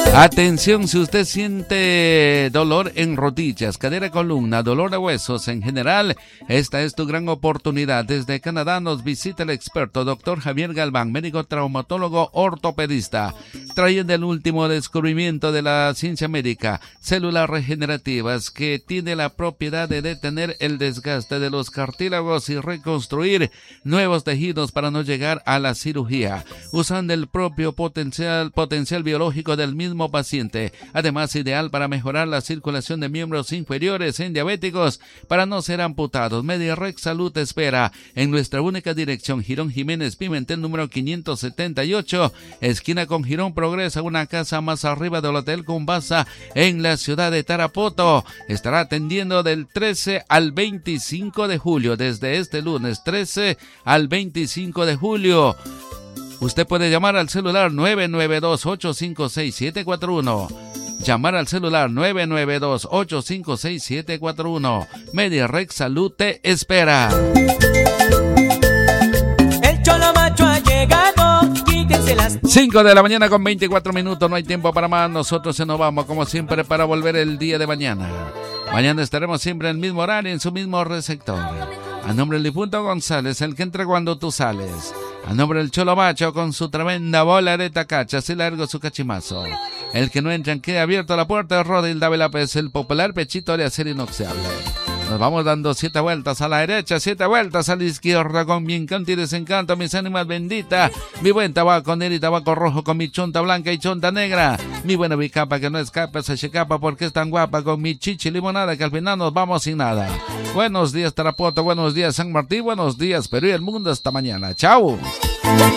Atención, si usted siente dolor en rodillas, cadera, columna, dolor de huesos en general, esta es tu gran oportunidad. Desde Canadá nos visita el experto Dr. Javier Galván, médico traumatólogo ortopedista, trayendo el último descubrimiento de la ciencia médica, células regenerativas que tiene la propiedad de detener el desgaste de los cartílagos y reconstruir nuevos tejidos para no llegar a la cirugía, usando el propio potencial biológico del mismo paciente. Además, ideal para mejorar la circulación de miembros inferiores en diabéticos para no ser amputados. MediRex Salud te espera en nuestra única dirección, Girón Jiménez Pimentel número 578, esquina con Girón Progresa, una casa más arriba del Hotel Cumbasa en la ciudad de Tarapoto. Estará atendiendo del 13 al 25 de julio, desde este lunes 13 al 25 de julio. Usted puede llamar al celular 992-856-741. Llamar al celular 992-856-741. MediRex Salud te espera. El Cholo Macho ha llegado, quítense las... 5 de la mañana con 24 minutos, no hay tiempo para más. Nosotros se nos vamos como siempre para volver el día de mañana. Mañana estaremos siempre en el mismo horario, en su mismo receptor. A nombre del difunto González, el que entra cuando tú sales. A nombre del Cholo Macho con su tremenda bola de tacachas y largo su cachimazo. El que no entra queda abierto la puerta de Rodil Dávila Pérez, el popular pechito de acero inoxidable. Nos vamos dando 7 vueltas a la derecha, 7 vueltas a la izquierda con mi encanto y desencanto, mis ánimas benditas. Mi buen tabaco negro y tabaco rojo con mi chonta blanca y chonta negra. Mi buena bicapa que no escapa, se checapa porque es tan guapa con mi chichi limonada que al final nos vamos sin nada. Buenos días Tarapoto, buenos días San Martín, buenos días Perú y el mundo, hasta mañana. Chao.